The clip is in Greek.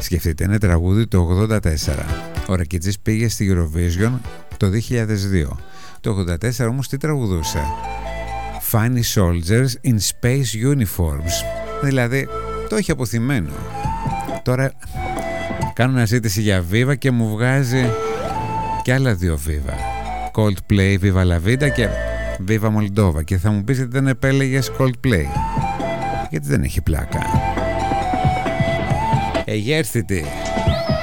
Σκεφτείτε, είναι τραγούδι το 84. Ο Ρακιτζής πήγε στη Eurovision το 2002. Το 84 όμως τι τραγουδούσε? Funny Soldiers in Space Uniforms. Δηλαδή το έχει αποθυμένο. Τώρα κάνω αναζήτηση για Viva και μου βγάζει και άλλα δύο Viva. Coldplay, Viva La Vida και Viva Moldova. Και θα μου πεις γιατί δεν επέλεγες Coldplay? Γιατί δεν έχει πλάκα. Εγέρθητη.